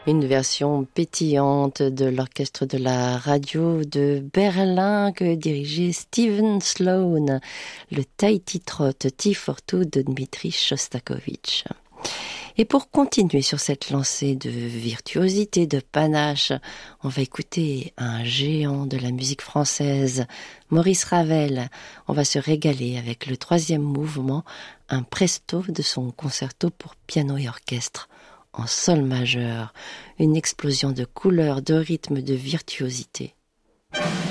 Une version pétillante de l'orchestre de la radio de Berlin que dirigeait Steven Sloan, le Tahiti Trot Tea for Two de Dmitri Shostakovich. Et pour continuer sur cette lancée de virtuosité, de panache, on va écouter un géant de la musique française, Maurice Ravel. On va se régaler avec le 3e mouvement, un presto de son concerto pour piano et orchestre, en sol majeur, une explosion de couleurs, de rythmes, de virtuosité.